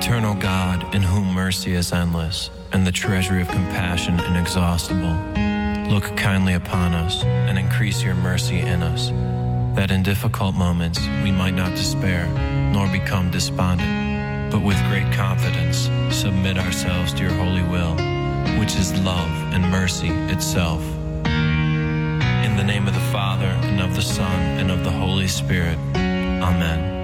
Eternal God, in whom mercy is endless, and the treasury of compassion inexhaustible, look kindly upon us and increase your mercy in us, that in difficult moments we might not despair nor become despondent, but with great confidence submit ourselves to your holy will, which is love and mercy itself. In the name of the Father, and of the Son, and of the Holy Spirit. Amen.